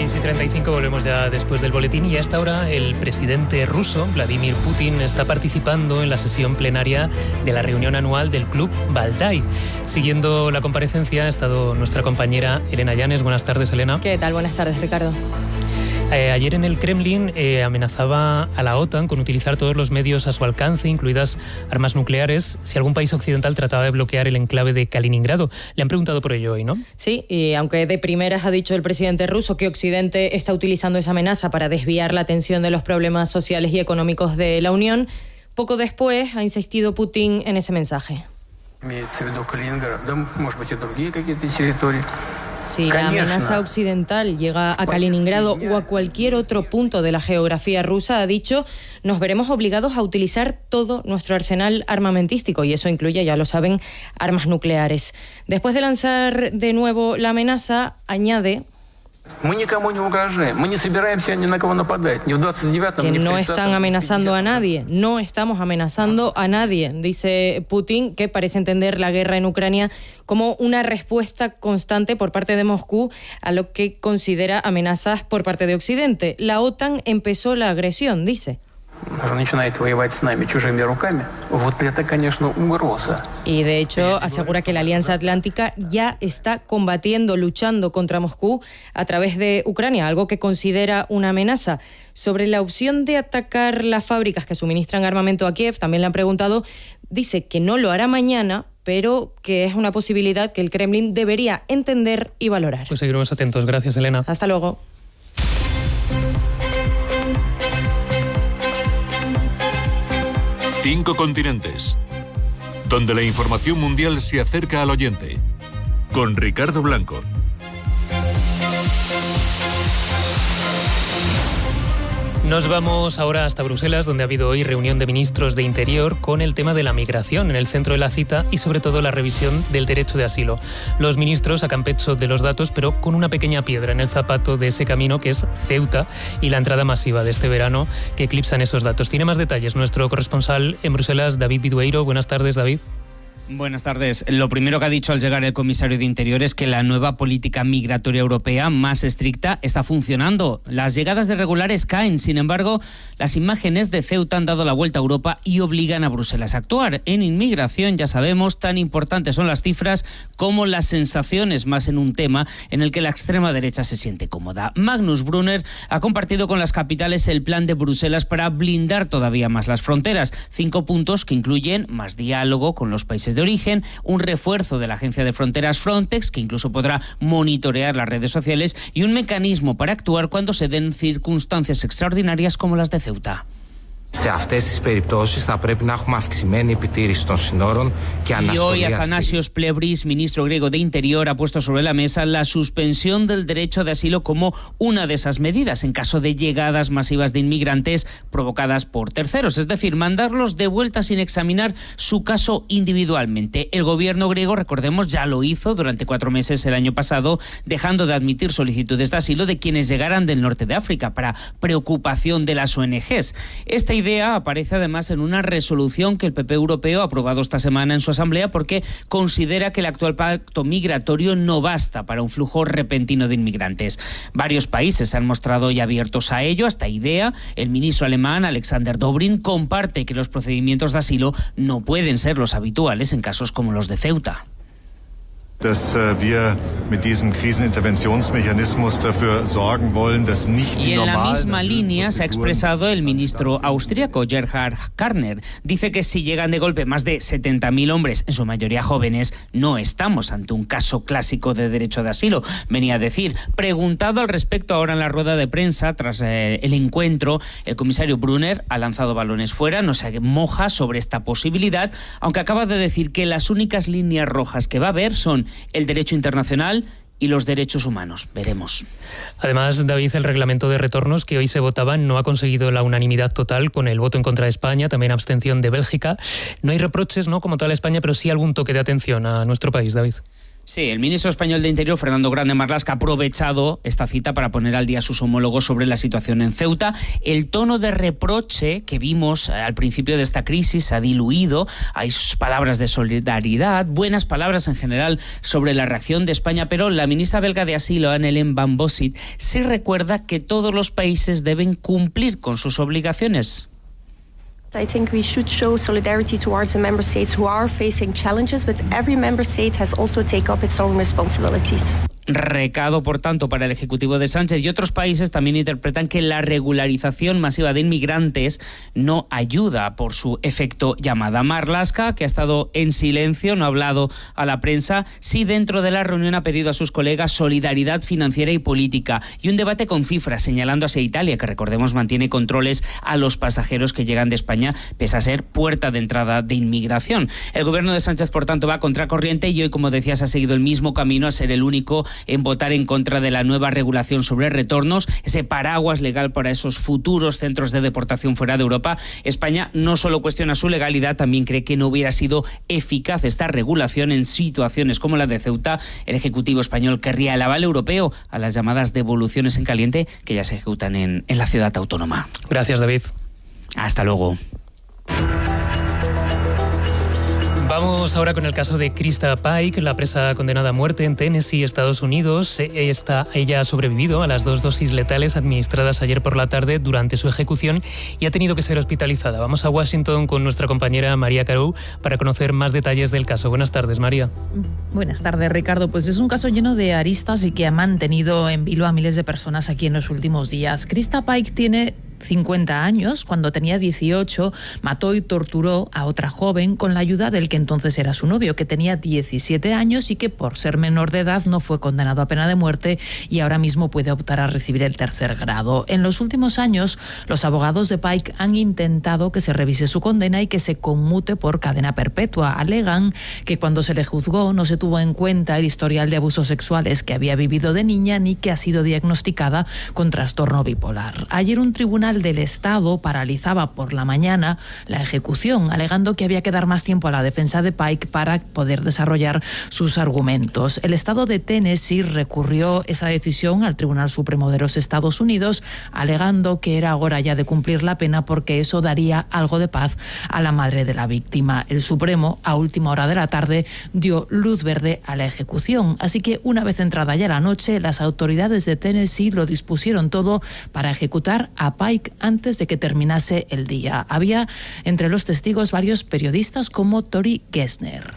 6:35, volvemos ya después del boletín, y a esta hora el presidente ruso, Vladimir Putin, está participando en la sesión plenaria de la reunión anual del Club Valdai. Siguiendo la comparecencia ha estado nuestra compañera Elena Llanes. Buenas tardes, Elena. ¿Qué tal? Buenas tardes, Ricardo. Ayer en el Kremlin amenazaba a la OTAN con utilizar todos los medios a su alcance, incluidas armas nucleares, si algún país occidental trataba de bloquear el enclave de Kaliningrado. Le han preguntado por ello hoy, ¿no? Sí, y aunque de primeras ha dicho el presidente ruso que Occidente está utilizando esa amenaza para desviar la atención de los problemas sociales y económicos de la Unión, poco después ha insistido Putin en ese mensaje. Si la amenaza occidental llega a Kaliningrado o a cualquier otro punto de la geografía rusa, ha dicho, nos veremos obligados a utilizar todo nuestro arsenal armamentístico, y eso incluye, ya lo saben, armas nucleares. Después de lanzar de nuevo la amenaza, añade que no están amenazando a nadie, no estamos amenazando a nadie, dice Putin, que parece entender la guerra en Ucrania como una respuesta constante por parte de Moscú a lo que considera amenazas por parte de Occidente. La OTAN empezó la agresión, dice. Y de hecho asegura que la Alianza Atlántica ya está combatiendo, luchando contra Moscú a través de Ucrania, algo que considera una amenaza. Sobre la opción de atacar las fábricas que suministran armamento a Kiev, también le han preguntado, dice que no lo hará mañana, pero que es una posibilidad que el Kremlin debería entender y valorar. Pues seguiremos atentos. Gracias, Elena. Hasta luego. Cinco continentes, donde la información mundial se acerca al oyente. Con Ricardo Blanco. Nos vamos ahora hasta Bruselas, donde ha habido hoy reunión de ministros de Interior con el tema de la migración en el centro de la cita y sobre todo la revisión del derecho de asilo. Los ministros sacan pecho de los datos, pero con una pequeña piedra en el zapato de ese camino, que es Ceuta y la entrada masiva de este verano que eclipsan esos datos. Tiene más detalles nuestro corresponsal en Bruselas, David Bidueiro. Buenas tardes, David. Buenas tardes. Lo primero que ha dicho al llegar el comisario de Interior es que la nueva política migratoria europea más estricta está funcionando. Las llegadas de irregulares caen. Sin embargo, las imágenes de Ceuta han dado la vuelta a Europa y obligan a Bruselas a actuar. En inmigración, ya sabemos, tan importantes son las cifras como las sensaciones, más en un tema en el que la extrema derecha se siente cómoda. Magnus Brunner ha compartido con las capitales el plan de Bruselas para blindar todavía más las fronteras. 5 puntos que incluyen más diálogo con los países de origen, un refuerzo de la agencia de fronteras Frontex, que incluso podrá monitorear las redes sociales, y un mecanismo para actuar cuando se den circunstancias extraordinarias como las de Ceuta. Y hoy Athanasios Plevris, ministro griego de Interior, ha puesto sobre la mesa la suspensión del derecho de asilo como una de esas medidas en caso de llegadas masivas de inmigrantes provocadas por terceros, es decir, mandarlos de vuelta sin examinar su caso individualmente. El gobierno griego, recordemos, ya lo hizo durante 4 meses el año pasado, dejando de admitir solicitudes de asilo de quienes llegaran del norte de África, para preocupación de las ONGs. Esta idea aparece además en una resolución que el PP europeo ha aprobado esta semana en su asamblea, porque considera que el actual pacto migratorio no basta para un flujo repentino de inmigrantes. Varios países se han mostrado ya abiertos a ello. Esta idea, el ministro alemán Alexander Dobrindt comparte que los procedimientos de asilo no pueden ser los habituales en casos como los de Ceuta. Dass wir mit diesem Kriseninterventionsmechanismus dafür sorgen wollen, dass nicht die Y en la normalen misma línea se ha expresado el ministro austríaco Gerhard Karner. Dice que si llegan de golpe más de 70.000 hombres, en su mayoría jóvenes, no estamos ante un caso clásico de derecho de asilo, venía a decir. Preguntado al respecto ahora en la rueda de prensa tras el encuentro, el comisario Brunner ha lanzado balones fuera, no se moja sobre esta posibilidad, aunque acaba de decir que las únicas líneas rojas que va a haber son el derecho internacional y los derechos humanos. Veremos. Además, David, el reglamento de retornos que hoy se votaba no ha conseguido la unanimidad total, con el voto en contra de España, también abstención de Bélgica. No hay reproches, ¿no?, como tal a España, pero sí algún toque de atención a nuestro país, David. Sí, el ministro español de Interior, Fernando Grande Marlaska, ha aprovechado esta cita para poner al día a sus homólogos sobre la situación en Ceuta. El tono de reproche que vimos al principio de esta crisis ha diluido. Hay palabras de solidaridad, buenas palabras en general sobre la reacción de España, pero la ministra belga de Asilo, Anne-Hélène Van Bossche, sí recuerda que todos los países deben cumplir con sus obligaciones. I think we should show solidarity towards the member states who are facing challenges, but every member state has also taken up its own responsibilities. Recado, por tanto, para el Ejecutivo de Sánchez, y otros países también interpretan que la regularización masiva de inmigrantes no ayuda por su efecto llamada. Marlaska, que ha estado en silencio, no ha hablado a la prensa, sí dentro de la reunión ha pedido a sus colegas solidaridad financiera y política y un debate con cifras, señalando hacia Italia, que recordemos mantiene controles a los pasajeros que llegan de España, pese a ser puerta de entrada de inmigración. El gobierno de Sánchez, por tanto, va a contracorriente y hoy, como decías, ha seguido el mismo camino, a ser el único en votar en contra de la nueva regulación sobre retornos, ese paraguas legal para esos futuros centros de deportación fuera de Europa. España no solo cuestiona su legalidad, también cree que no hubiera sido eficaz esta regulación en situaciones como la de Ceuta. El Ejecutivo español querría el aval europeo a las llamadas devoluciones en caliente que ya se ejecutan en la ciudad autónoma. Gracias, David. Hasta luego. Vamos ahora con el caso de Krista Pike, la presa condenada a muerte en Tennessee, Estados Unidos. Ella ha sobrevivido a las 2 dosis letales administradas ayer por la tarde durante su ejecución y ha tenido que ser hospitalizada. Vamos a Washington con nuestra compañera María Carou para conocer más detalles del caso. Buenas tardes, María. Buenas tardes, Ricardo. Pues es un caso lleno de aristas y que ha mantenido en vilo a miles de personas aquí en los últimos días. Krista Pike tiene 50 años, cuando tenía 18, mató y torturó a otra joven con la ayuda del que entonces era su novio, que tenía 17 años y que por ser menor de edad no fue condenado a pena de muerte y ahora mismo puede optar a recibir el tercer grado. En los últimos años, los abogados de Pike han intentado que se revise su condena y que se conmute por cadena perpetua. Alegan que cuando se le juzgó no se tuvo en cuenta el historial de abusos sexuales que había vivido de niña ni que ha sido diagnosticada con trastorno bipolar. Ayer un tribunal del Estado paralizaba por la mañana la ejecución, alegando que había que dar más tiempo a la defensa de Pike para poder desarrollar sus argumentos. El Estado de Tennessee recurrió esa decisión al Tribunal Supremo de los Estados Unidos, alegando que era hora ya de cumplir la pena porque eso daría algo de paz a la madre de la víctima. El Supremo, a última hora de la tarde, dio luz verde a la ejecución. Así que, una vez entrada ya la noche, las autoridades de Tennessee lo dispusieron todo para ejecutar a Pike antes de que terminase el día. Había entre los testigos varios periodistas como Tori Gessner,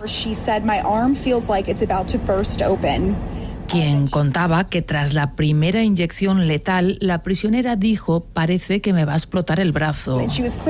quien contaba que tras la primera inyección letal, la prisionera dijo: parece que me va a explotar el brazo.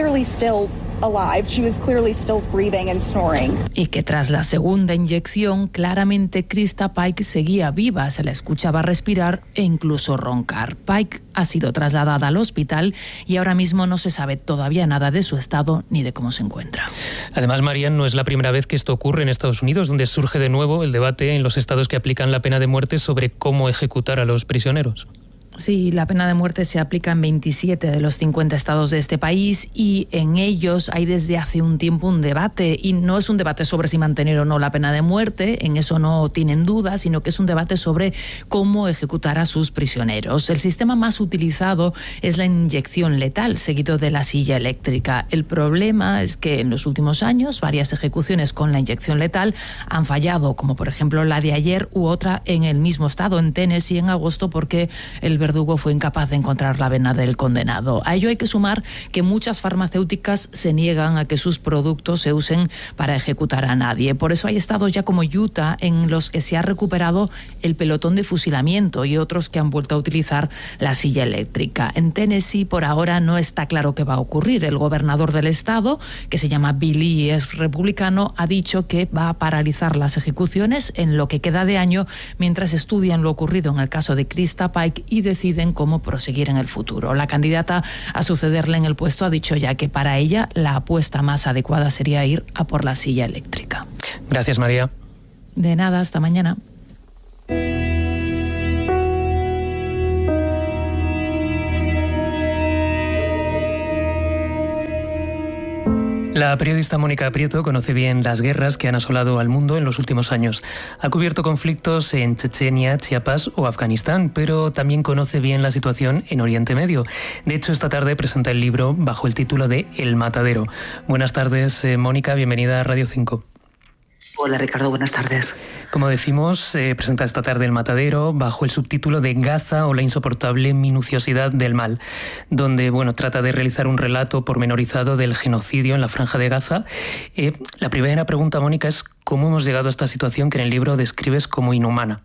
Y que tras la segunda inyección, claramente Krista Pike seguía viva, se la escuchaba respirar e incluso roncar. Pike ha sido trasladada al hospital y ahora mismo no se sabe todavía nada de su estado ni de cómo se encuentra. Además, María, no es la primera vez que esto ocurre en Estados Unidos, donde surge de nuevo el debate en los estados que aplican la pena de muerte sobre cómo ejecutar a los prisioneros. Sí, la pena de muerte se aplica en 27 de los 50 estados de este país y en ellos hay desde hace un tiempo un debate, y no es un debate sobre si mantener o no la pena de muerte, en eso no tienen duda, sino que es un debate sobre cómo ejecutar a sus prisioneros. El sistema más utilizado es la inyección letal, seguido de la silla eléctrica. El problema es que en los últimos años varias ejecuciones con la inyección letal han fallado, como por ejemplo la de ayer u otra en el mismo estado, en Tennessee, en agosto, porque el verdugo fue incapaz de encontrar la vena del condenado. A ello hay que sumar que muchas farmacéuticas se niegan a que sus productos se usen para ejecutar a nadie. Por eso hay estados ya como Utah en los que se ha recuperado el pelotón de fusilamiento y otros que han vuelto a utilizar la silla eléctrica. En Tennessee por ahora no está claro qué va a ocurrir. El gobernador del estado, que se llama Bill Lee y es republicano, ha dicho que va a paralizar las ejecuciones en lo que queda de año mientras estudian lo ocurrido en el caso de Krista Pike y deciden cómo proseguir en el futuro. La candidata a sucederle en el puesto ha dicho ya que para ella la apuesta más adecuada sería ir a por la silla eléctrica. Gracias, María. De nada, hasta mañana. La periodista Mónica Prieto conoce bien las guerras que han asolado al mundo en los últimos años. Ha cubierto conflictos en Chechenia, Chiapas o Afganistán, pero también conoce bien la situación en Oriente Medio. De hecho, esta tarde presenta el libro bajo el título de El Matadero. Buenas tardes, Mónica, bienvenida a Radio 5. Hola Ricardo, buenas tardes. Como decimos, presenta esta tarde El Matadero bajo el subtítulo de Gaza o la insoportable minuciosidad del mal, donde trata de realizar un relato pormenorizado del genocidio en la Franja de Gaza. La primera pregunta, Mónica, es ¿cómo hemos llegado a esta situación que en el libro describes como inhumana?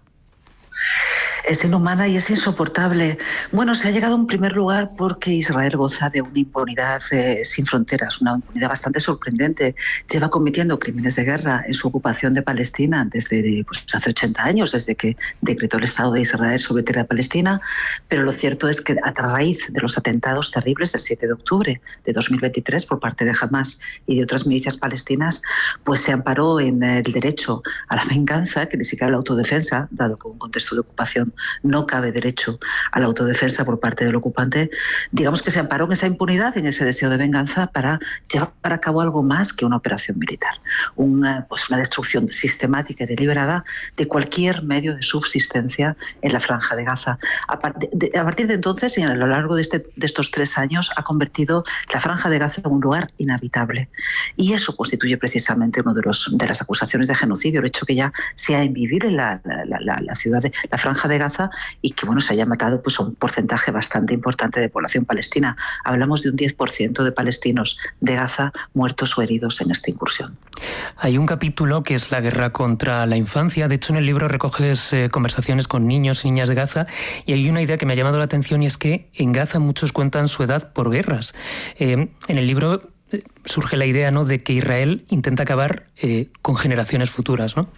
Es inhumana y es insoportable. Se ha llegado en primer lugar porque Israel goza de una impunidad sin fronteras, una impunidad bastante sorprendente. Lleva cometiendo crímenes de guerra en su ocupación de Palestina desde hace 80 años, desde que decretó el Estado de Israel sobre tierra palestina, pero lo cierto es que a raíz de los atentados terribles del 7 de octubre de 2023 por parte de Hamas y de otras milicias palestinas, se amparó en el derecho a la venganza, que ni siquiera la autodefensa, dado que en un contexto de ocupación no cabe derecho a la autodefensa por parte del ocupante. Digamos que se amparó en esa impunidad, en ese deseo de venganza para llevar a cabo algo más que una operación militar, una destrucción sistemática y deliberada de cualquier medio de subsistencia en la Franja de Gaza. A partir de entonces, y a lo largo de estos 3 años, ha convertido la Franja de Gaza en un lugar inhabitable. Y eso constituye precisamente una de las acusaciones de genocidio, el hecho que ya sea invivir en la ciudad de la Franja de Gaza y que se haya matado a un porcentaje bastante importante de población palestina. Hablamos de un 10% de palestinos de Gaza muertos o heridos en esta incursión. Hay un capítulo que es la guerra contra la infancia. De hecho, en el libro recoges conversaciones con niños y niñas de Gaza y hay una idea que me ha llamado la atención y es que en Gaza muchos cuentan su edad por guerras. En el libro surge la idea, de que Israel intenta acabar con generaciones futuras, ¿no?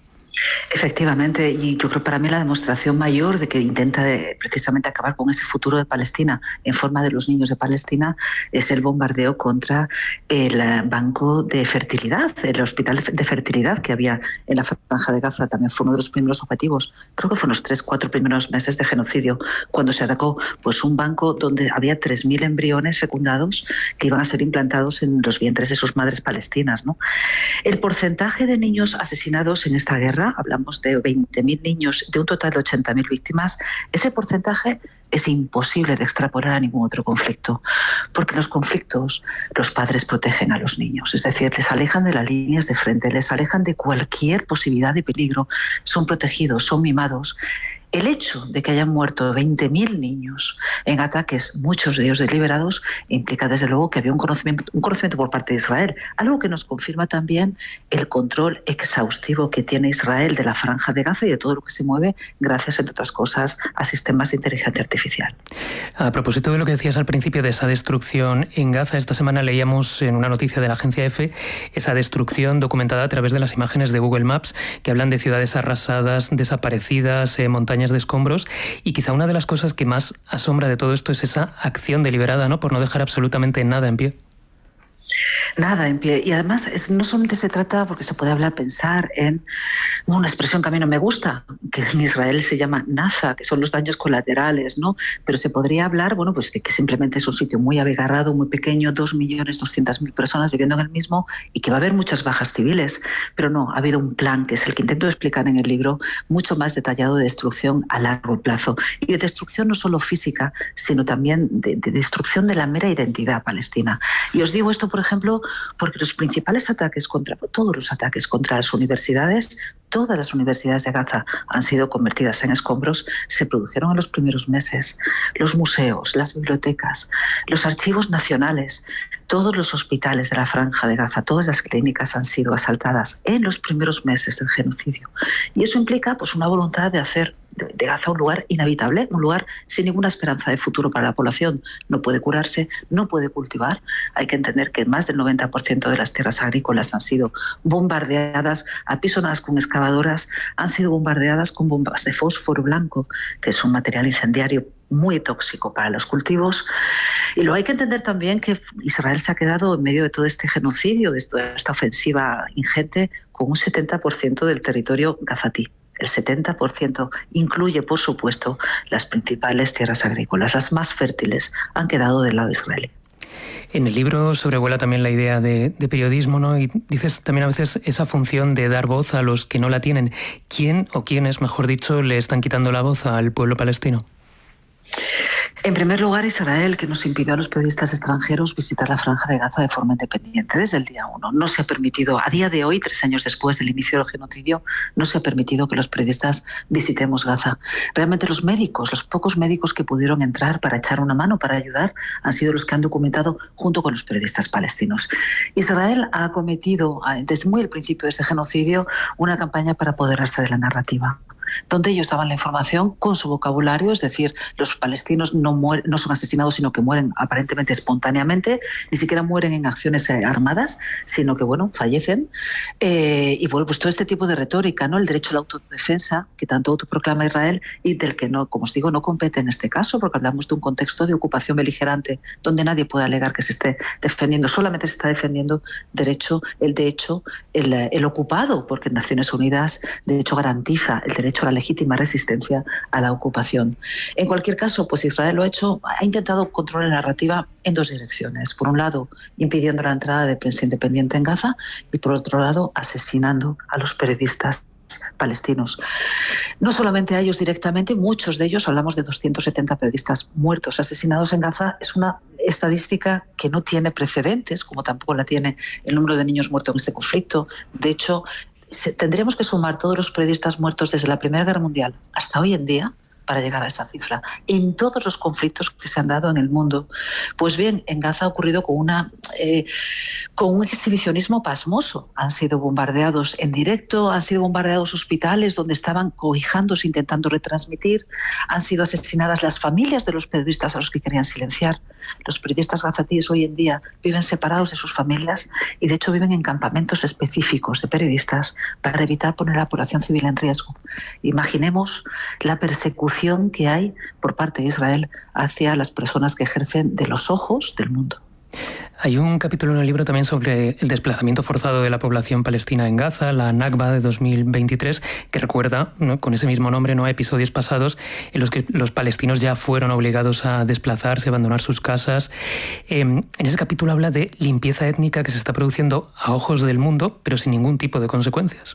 Efectivamente, y yo creo para mí la demostración mayor de que intenta precisamente acabar con ese futuro de Palestina en forma de los niños de Palestina es el bombardeo contra el banco de fertilidad, el hospital de fertilidad que había en la Franja de Gaza. También fue uno de los primeros objetivos, creo que fue en los 3-4 primeros meses de genocidio, cuando se atacó un banco donde había 3.000 embriones fecundados que iban a ser implantados en los vientres de sus madres palestinas, ¿no? El porcentaje de niños asesinados en esta guerra, hablamos de 20.000 niños, de un total de 80.000 víctimas, ese porcentaje es imposible de extrapolar a ningún otro conflicto, porque en los conflictos los padres protegen a los niños, es decir, les alejan de las líneas de frente, les alejan de cualquier posibilidad de peligro, son protegidos, son mimados. El hecho de que hayan muerto 20.000 niños en ataques, muchos de ellos deliberados, implica desde luego que había un conocimiento por parte de Israel, algo que nos confirma también el control exhaustivo que tiene Israel de la Franja de Gaza y de todo lo que se mueve gracias, entre otras cosas, a sistemas de inteligencia artificial. A propósito de lo que decías al principio de esa destrucción en Gaza, esta semana leíamos en una noticia de la agencia EFE esa destrucción documentada a través de las imágenes de Google Maps que hablan de ciudades arrasadas, desaparecidas, montañas de escombros, y quizá una de las cosas que más asombra de todo esto es esa acción deliberada, ¿no?, por no dejar absolutamente nada en pie. Nada en pie. Y además no solamente se trata, porque se puede pensar en una expresión que a mí no me gusta, que en Israel se llama naza, que son los daños colaterales, ¿no? Pero se podría hablar, de que simplemente es un sitio muy abigarrado, muy pequeño, 2.200.000 personas viviendo en el mismo y que va a haber muchas bajas civiles. Pero no, ha habido un plan, que es el que intento explicar en el libro, mucho más detallado de destrucción a largo plazo. Y de destrucción no solo física, sino también de destrucción de la mera identidad palestina. Y os digo esto, por ejemplo, porque todos los ataques contra las universidades, todas las universidades de Gaza han sido convertidas en escombros, se produjeron en los primeros meses. Los museos, las bibliotecas, los archivos nacionales, todos los hospitales de la Franja de Gaza, todas las clínicas han sido asaltadas en los primeros meses del genocidio. Y eso implica una voluntad de hacer de Gaza un lugar inhabitable, un lugar sin ninguna esperanza de futuro para la población. No puede curarse, no puede cultivar. Hay que entender que más del 90% de las tierras agrícolas han sido bombardeadas, apisonadas con excavadoras, han sido bombardeadas con bombas de fósforo blanco, que es un material incendiario muy tóxico para los cultivos. Y luego hay que entender también que Israel se ha quedado en medio de todo este genocidio, de toda esta ofensiva ingente, con un 70% del territorio gazatí. El 70% incluye, por supuesto, las principales tierras agrícolas, las más fértiles, han quedado del lado israelí. En el libro sobrevuela también la idea de periodismo, ¿no? Y dices también a veces esa función de dar voz a los que no la tienen. ¿Quién o quiénes, mejor dicho, le están quitando la voz al pueblo palestino? En primer lugar, Israel, que nos impidió a los periodistas extranjeros visitar la Franja de Gaza de forma independiente desde el día 1. No se ha permitido, a día de hoy, 3 años después del inicio del genocidio, no se ha permitido que los periodistas visitemos Gaza. Realmente los médicos, los pocos médicos que pudieron entrar para echar una mano, para ayudar, han sido los que han documentado junto con los periodistas palestinos. Israel ha acometido, desde muy el principio de este genocidio, una campaña para apoderarse de la narrativa, donde ellos daban la información con su vocabulario, es decir, los palestinos no son asesinados, sino que mueren aparentemente espontáneamente, ni siquiera mueren en acciones armadas, sino que, fallecen. Y pues todo este tipo de retórica, ¿no? El derecho a la autodefensa, que tanto autoproclama Israel y del que, no, como os digo, no compete en este caso, porque hablamos de un contexto de ocupación beligerante, donde nadie puede alegar que se esté defendiendo, solamente se está defendiendo el ocupado, porque Naciones Unidas, de hecho, garantiza el derecho a la legítima resistencia a la ocupación. En cualquier caso, pues Israel ha intentado controlar la narrativa en 2 direcciones. Por un lado, impidiendo la entrada de prensa independiente en Gaza y por otro lado, asesinando a los periodistas palestinos. No solamente a ellos directamente, muchos de ellos, hablamos de 270 periodistas muertos, asesinados en Gaza, es una estadística que no tiene precedentes, como tampoco la tiene el número de niños muertos en este conflicto. De hecho, tendremos que sumar todos los periodistas muertos desde la Primera Guerra Mundial hasta hoy en día para llegar a esa cifra, en todos los conflictos que se han dado en el mundo. Pues bien, en Gaza ha ocurrido con un exhibicionismo pasmoso. Han sido bombardeados en directo, han sido bombardeados hospitales donde estaban cobijándose, intentando retransmitir, han sido asesinadas las familias de los periodistas a los que querían silenciar. Los periodistas gazatíes hoy en día viven separados de sus familias y de hecho viven en campamentos específicos de periodistas para evitar poner a la población civil en riesgo. Imaginemos la persecución que hay por parte de Israel hacia las personas que ejercen de los ojos del mundo. Hay un capítulo en el libro también sobre el desplazamiento forzado de la población palestina en Gaza, la Nakba de 2023, que recuerda, ¿no?, con ese mismo nombre, ¿no?, a episodios pasados en los que los palestinos ya fueron obligados a desplazarse, a abandonar sus casas. En ese capítulo habla de limpieza étnica que se está produciendo a ojos del mundo, pero sin ningún tipo de consecuencias.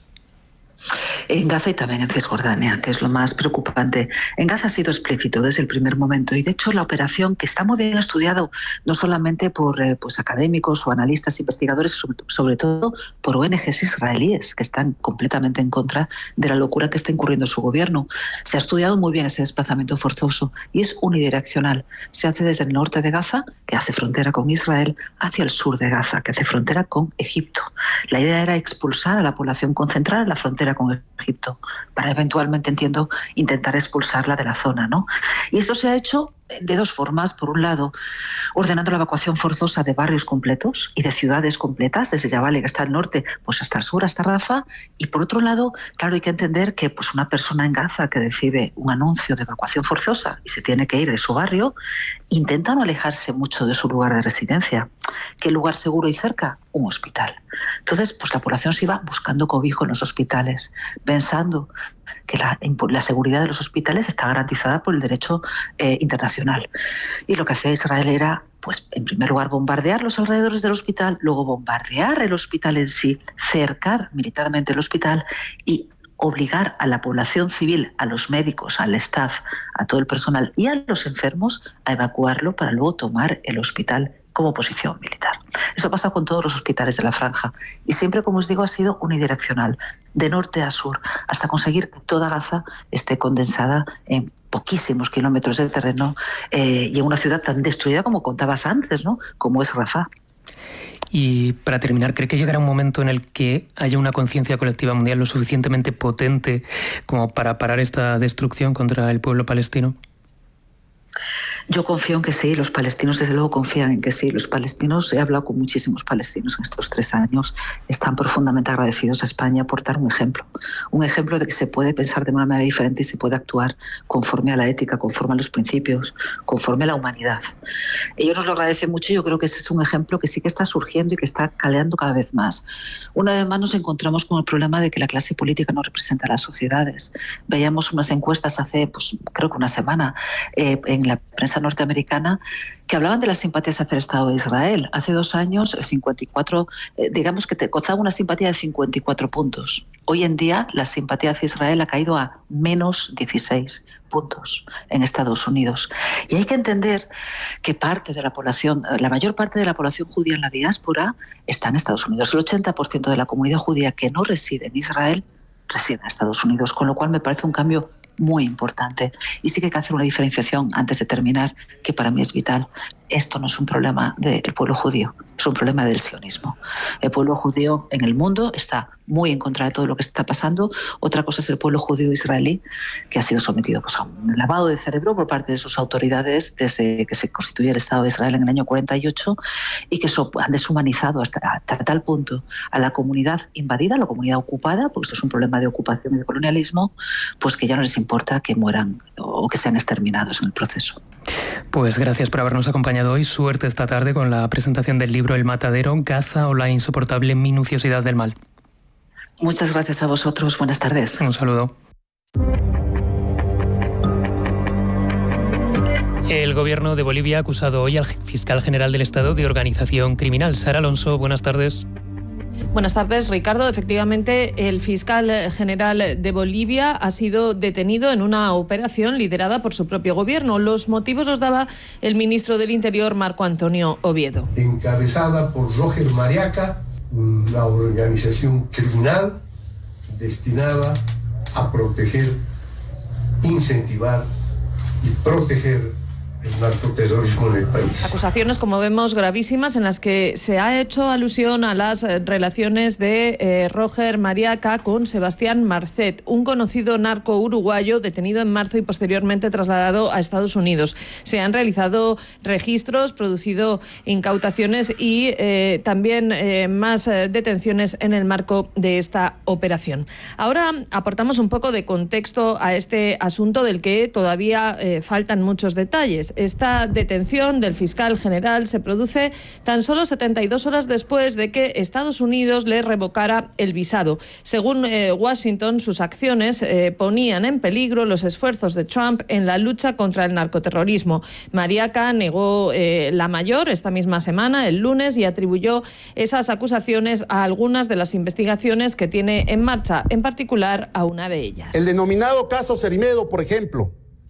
En Gaza y también en Cisjordania, que es lo más preocupante. En Gaza ha sido explícito desde el primer momento y de hecho la operación, que está muy bien estudiado no solamente por académicos o analistas, investigadores, sobre todo por ONGs israelíes que están completamente en contra de la locura que está incurriendo su gobierno. Se ha estudiado muy bien ese desplazamiento forzoso y es unidireccional. Se hace desde el norte de Gaza, que hace frontera con Israel, hacia el sur de Gaza, que hace frontera con Egipto. La idea era expulsar a la población, concentrar en la frontera con Egipto, para eventualmente, entiendo, intentar expulsarla de la zona, ¿no? Y esto se ha hecho de 2 formas. Por un lado, ordenando la evacuación forzosa de barrios completos y de ciudades completas, desde Yabali, que está al norte, pues hasta el sur, hasta Rafah. Y por otro lado, claro, hay que entender que pues una persona en Gaza que recibe un anuncio de evacuación forzosa y se tiene que ir de su barrio, intenta no alejarse mucho de su lugar de residencia. ¿Qué lugar seguro y cerca? Un hospital. Entonces, pues la población se iba buscando cobijo en los hospitales, pensando que la seguridad de los hospitales está garantizada por el derecho internacional. Y lo que hacía Israel era, pues, en primer lugar, bombardear los alrededores del hospital, luego bombardear el hospital en sí, cercar militarmente el hospital y obligar a la población civil, a los médicos, al staff, a todo el personal y a los enfermos a evacuarlo para luego tomar el hospital como posición militar. Eso pasa con todos los hospitales de la franja y siempre, como os digo, ha sido unidireccional, de norte a sur, hasta conseguir que toda Gaza esté condensada en poquísimos kilómetros de terreno y en una ciudad tan destruida como contabas antes, ¿no?, como es Rafah. Y para terminar, ¿cree que llegará un momento en el que haya una conciencia colectiva mundial lo suficientemente potente como para parar esta destrucción contra el pueblo palestino? Yo confío en que sí, los palestinos desde luego confían en que sí. Los palestinos, he hablado con muchísimos palestinos en estos 3 años, están profundamente agradecidos a España por dar un ejemplo de que se puede pensar de una manera diferente y se puede actuar conforme a la ética, conforme a los principios, conforme a la humanidad. Ellos nos lo agradecen mucho y yo creo que ese es un ejemplo que sí que está surgiendo y que está caleando cada vez más. Una vez más nos encontramos con el problema de que la clase política no representa a las sociedades. Veíamos unas encuestas hace, pues creo que una semana, en la prensa prensa norteamericana que hablaban de las simpatías hacia el Estado de Israel. Hace 2 años, 54, digamos que gozaba una simpatía de 54 puntos. Hoy en día, la simpatía hacia Israel ha caído a menos 16 puntos en Estados Unidos. Y hay que entender que parte de la población, la mayor parte de la población judía en la diáspora está en Estados Unidos. El 80% de la comunidad judía que no reside en Israel reside en Estados Unidos, con lo cual me parece un cambio muy importante. Y sí que hay que hacer una diferenciación antes de terminar, que para mí es vital. Esto no es un problema del pueblo judío, es un problema del sionismo. El pueblo judío en el mundo está muy en contra de todo lo que está pasando. Otra cosa es el pueblo judío israelí, que ha sido sometido a un lavado de cerebro por parte de sus autoridades desde que se constituyó el Estado de Israel en el año 48, y que han deshumanizado hasta tal punto a la comunidad invadida, la comunidad ocupada, porque esto es un problema de ocupación y de colonialismo, pues que ya no les importa que mueran o que sean exterminados en el proceso. Pues gracias por habernos acompañado hoy. Suerte esta tarde con la presentación del libro El Matadero, Gaza o la insoportable minuciosidad del mal. Muchas gracias a vosotros. Buenas tardes. Un saludo. El gobierno de Bolivia ha acusado hoy al fiscal general del Estado de organización criminal. Sara Alonso, buenas tardes. Buenas tardes, Ricardo. Efectivamente, el fiscal general de Bolivia ha sido detenido en una operación liderada por su propio gobierno. Los motivos los daba el ministro del Interior, Marco Antonio Oviedo. Encabezada por Roger Mariaca, una organización criminal destinada a proteger, incentivar y proteger el narcoterrorismo en el país. Acusaciones, como vemos, gravísimas, en las que se ha hecho alusión a las relaciones de Roger Mariaca con Sebastián Marcet, un conocido narco uruguayo detenido en marzo y posteriormente trasladado a Estados Unidos. Se han realizado registros, producido incautaciones y también más detenciones en el marco de esta operación. Ahora aportamos un poco de contexto a este asunto del que todavía faltan muchos detalles. Esta detención del fiscal general se produce tan solo 72 horas después de que Estados Unidos le revocara el visado. Según Washington, sus acciones ponían en peligro los esfuerzos de Trump en la lucha contra el narcoterrorismo. Mariaca negó la mayor esta misma semana, el lunes, y atribuyó esas acusaciones a algunas de las investigaciones que tiene en marcha, en particular a una de ellas. El denominado caso Cerimedo, por ejemplo,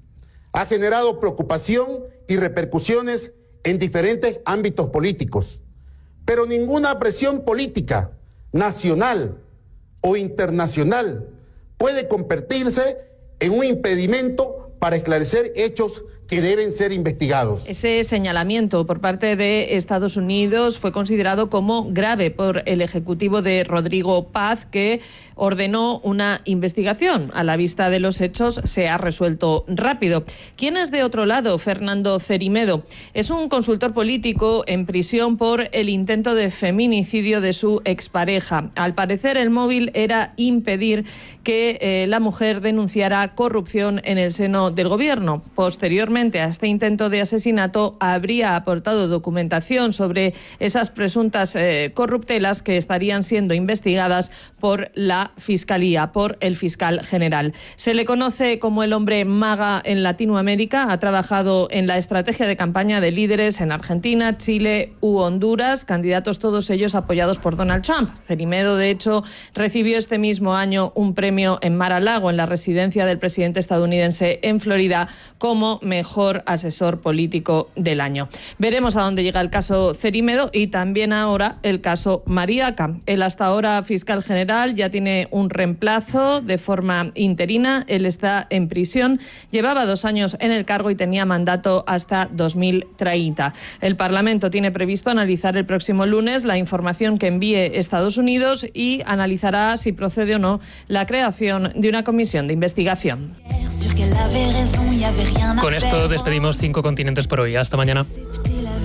ha generado preocupación y repercusiones en diferentes ámbitos políticos, pero ninguna presión política, nacional o internacional, puede convertirse en un impedimento para esclarecer hechos que deben ser investigados. Ese señalamiento por parte de Estados Unidos fue considerado como grave por el ejecutivo de Rodrigo Paz, que ordenó una investigación. A la vista de los hechos se ha resuelto rápido. ¿Quién es de otro lado? Fernando Cerimedo. Es un consultor político en prisión por el intento de feminicidio de su expareja. Al parecer, el móvil era impedir que la mujer denunciara corrupción en el seno del gobierno. Posteriormente a este intento de asesinato, habría aportado documentación sobre esas presuntas corruptelas que estarían siendo investigadas por la Fiscalía, por el fiscal general. Se le conoce como el hombre maga en Latinoamérica. Ha trabajado en la estrategia de campaña de líderes en Argentina, Chile u Honduras, candidatos todos ellos apoyados por Donald Trump. Cerimedo, de hecho, recibió este mismo año un premio en Mar-a-Lago, en la residencia del presidente estadounidense en Florida, como mejor asesor político del año. Veremos a dónde llega el caso Cerimedo y también ahora el caso Mariaca. El hasta ahora fiscal general ya tiene un reemplazo de forma interina. Él está en prisión, llevaba 2 años en el cargo y tenía mandato hasta 2030. El Parlamento tiene previsto analizar el próximo lunes la información que envíe Estados Unidos y analizará si procede o no la creación de una comisión de investigación. Con esto despedimos 5 continentes por hoy. Hasta mañana.